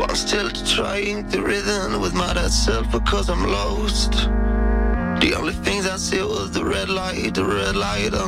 I'm still trying to rhythm with my dead self because I'm lost. The only things I see was the red light on